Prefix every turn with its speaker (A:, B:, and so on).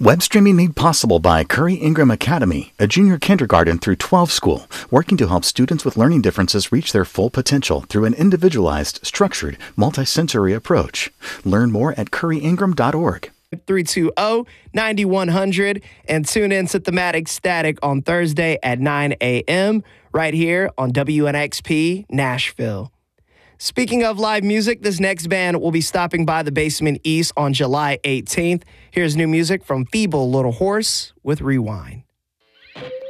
A: Web streaming made possible by Curry Ingram Academy, a junior kindergarten through 12 school, working to help students with learning differences reach their full potential through an individualized, structured, multisensory approach. Learn more at curryingram.org.
B: 320-9100 and tune in to Thematic Static on Thursday at 9 a.m. right here on WNXP Nashville. Speaking of live music, this next band will be stopping by the Basement East on July 18th. Here's new music from Feeble Little Horse with Rewind.